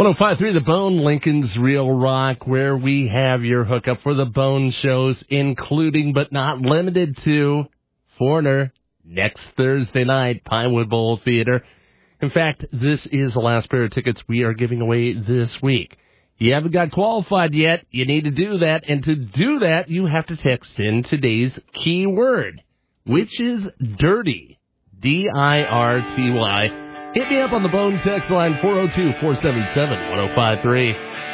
105.3 The Bone, Lincoln's Real Rock, where we have your hookup for the Bone shows, including but not limited to Foreigner next Thursday night, Pinewood Bowl Theater. In fact, this is the last pair of tickets we are giving away this week. You haven't got qualified yet. You need to do that. And to do that, you have to text in today's keyword, which is dirty. D-I-R-T-Y. Hit me up on the Bone text line 402-477-1053.